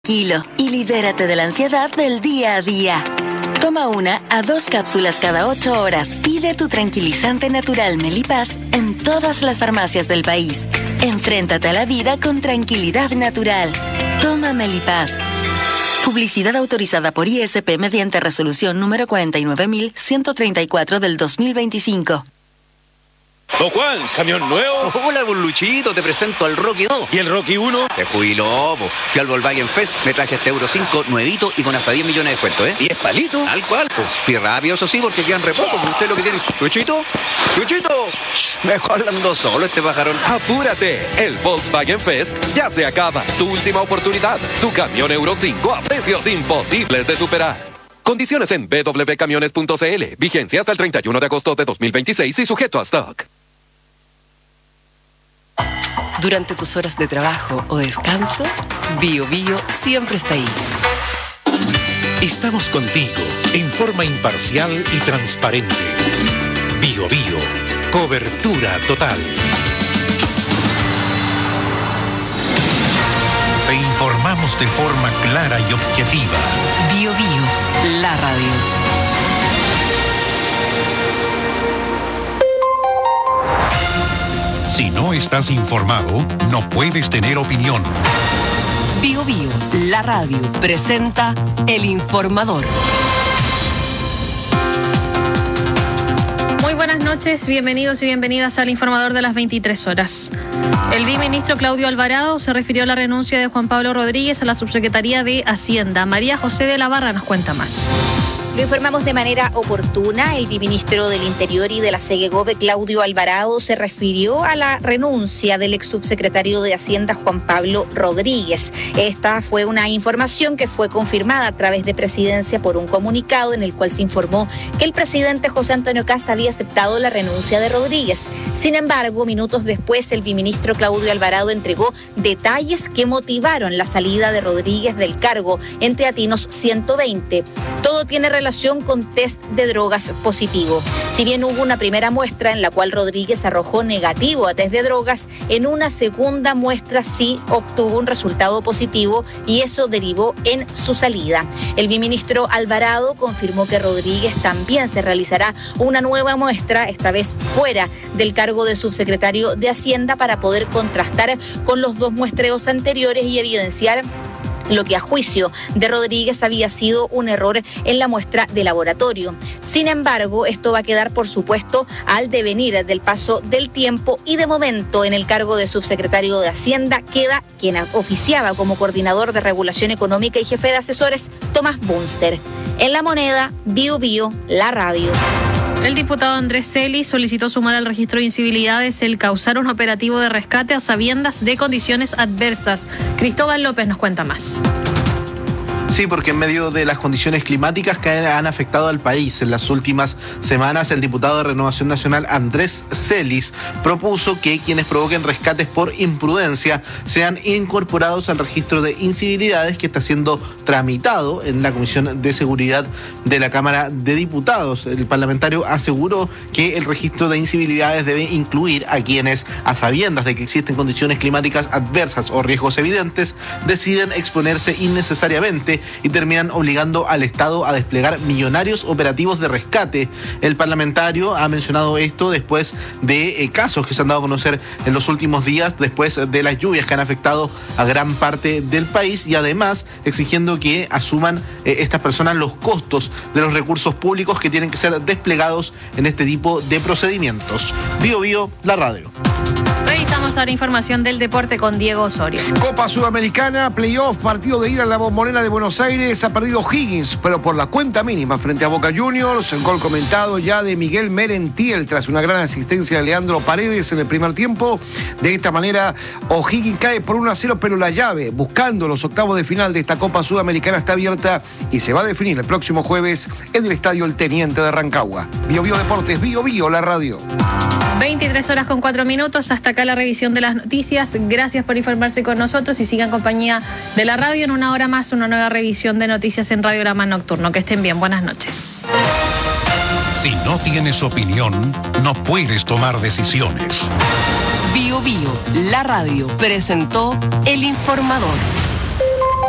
Tranquilo y libérate de la ansiedad del día a día. Toma 1 a 2 cápsulas cada 8 horas. Pide tu tranquilizante natural Melipaz en todas las farmacias del país. Enfréntate a la vida con tranquilidad natural. Toma Melipaz. Publicidad autorizada por ISP mediante resolución número 49.134 del 2025. Don Juan, ¿camión nuevo? Hola, don Luchito, te presento al Rocky 2. ¿Y el Rocky 1? Se jubiló, po. Fui al Volkswagen Fest, me traje este Euro 5 nuevito y con hasta 10 millones de descuento, ¿eh? ¿10 palitos? Tal cual, po. Fui rápido, eso sí, porque quedan re poco, usted lo que tiene. ¿Luchito? ¡Luchito! Mejor hablando solo este pajarón. ¡Apúrate! El Volkswagen Fest ya se acaba. Tu última oportunidad. Tu camión Euro 5 a precios imposibles de superar. Condiciones en www.camiones.cl. Vigencia hasta el 31 de agosto de 2026 y sujeto a stock. Durante tus horas de trabajo o descanso, Bio Bio siempre está ahí. Estamos contigo en forma imparcial y transparente. Bio Bio, cobertura total. Te informamos de forma clara y objetiva. Bio Bio, la radio. Si no estás informado, no puedes tener opinión. Bio Bio, la radio, presenta El Informador. Muy buenas noches, bienvenidos y bienvenidas al Informador de las 23 horas. El viceministro Claudio Alvarado se refirió a la renuncia de Juan Pablo Rodríguez a la subsecretaría de Hacienda. María José de la Barra nos cuenta más. Lo informamos de manera oportuna. El viceministro del Interior y de la SEGEGOVE, Claudio Alvarado, se refirió a la renuncia del ex subsecretario de Hacienda, Juan Pablo Rodríguez. Esta fue una información que fue confirmada a través de Presidencia por un comunicado en el cual se informó que el presidente José Antonio Kast había aceptado la renuncia de Rodríguez. Sin embargo, minutos después, el viceministro Claudio Alvarado entregó detalles que motivaron la salida de Rodríguez del cargo en Teatinos 120. Todo tiene relación con test de drogas positivo. Si bien hubo una primera muestra en la cual Rodríguez arrojó negativo a test de drogas, en una segunda muestra sí obtuvo un resultado positivo y eso derivó en su salida. El viceministro Alvarado confirmó que Rodríguez también se realizará una nueva muestra, esta vez fuera del cargo de subsecretario de Hacienda, para poder contrastar con los 2 muestreos anteriores y evidenciar lo que a juicio de Rodríguez había sido un error en la muestra de laboratorio. Sin embargo, esto va a quedar, por supuesto, al devenir del paso del tiempo y de momento en el cargo de subsecretario de Hacienda queda quien oficiaba como coordinador de regulación económica y jefe de asesores, Tomás Bunster. En La Moneda, Bio Bio, la radio. El diputado Andrés Celis solicitó sumar al registro de incivilidades el causar un operativo de rescate a sabiendas de condiciones adversas. Cristóbal López nos cuenta más. Sí, porque en medio de las condiciones climáticas que han afectado al país en las últimas semanas, el diputado de Renovación Nacional, Andrés Celis, propuso que quienes provoquen rescates por imprudencia sean incorporados al registro de incivilidades que está siendo tramitado en la Comisión de Seguridad de la Cámara de Diputados. El parlamentario aseguró que el registro de incivilidades debe incluir a quienes, a sabiendas de que existen condiciones climáticas adversas o riesgos evidentes, deciden exponerse innecesariamente y terminan obligando al Estado a desplegar millonarios operativos de rescate. El parlamentario ha mencionado esto después de casos que se han dado a conocer en los últimos días, después de las lluvias que han afectado a gran parte del país, y además exigiendo que asuman estas personas los costos de los recursos públicos que tienen que ser desplegados en este tipo de procedimientos. Bio Bio, la radio. Revisamos ahora información del deporte con Diego Osorio. Copa Sudamericana, playoff, partido de ida en la Bombonera de Buenos Aires. Ha perdido Higgins, pero por la cuenta mínima frente a Boca Juniors. El gol comentado ya de Miguel Merentiel tras una gran asistencia de Leandro Paredes en el primer tiempo. De esta manera, O'Higgins cae por 1-0, pero la llave, buscando los octavos de final de esta Copa Sudamericana, está abierta y se va a definir el próximo jueves en el Estadio El Teniente de Rancagua. Bio Bio Deportes, Bio Bio, la radio. 23 horas con 4 minutos, hasta acá la revisión de las noticias. Gracias por informarse con nosotros y sigan compañía de la radio. En una hora más, una nueva revisión de noticias en Radiograma Nocturno. Que estén bien, buenas noches. Si no tienes opinión, no puedes tomar decisiones. Bio Bio, la radio, presentó El Informador.